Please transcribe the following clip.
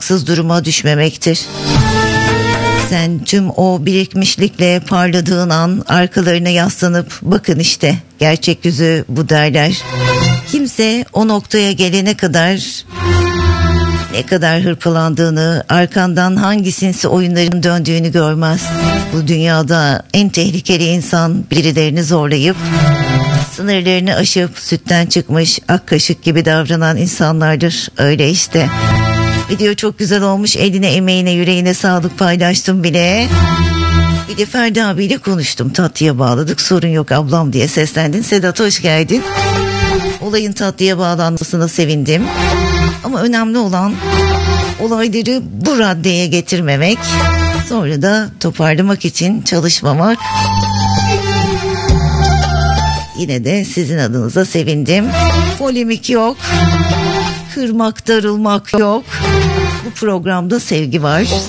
haksız duruma düşmemektir. Sen tüm o birikmişlikle parladığın an arkalarına yaslanıp bakın işte gerçek yüzü bu derler. Kimse o noktaya gelene kadar ne kadar hırpalandığını, arkandan hangi sinsi oyunların döndüğünü görmez. Bu dünyada en tehlikeli insan birilerini zorlayıp sınırlarını aşıp sütten çıkmış ak kaşık gibi davranan insanlardır. Öyle işte. Video çok güzel olmuş. Eline, emeğine, yüreğine sağlık, paylaştım bile. Bir de Ferdi abiyle konuştum. Tatlıya bağladık. Sorun yok ablam diye seslendin. Sedat hoş geldin. Olayın tatlıya bağlanmasına sevindim. Ama önemli olan olayları bu raddeye getirmemek. Sonra da toparlamak için çalışmamak. Yine de sizin adınıza sevindim. Polemik yok. Kırmak, darılmak yok. Bu programda sevgi var,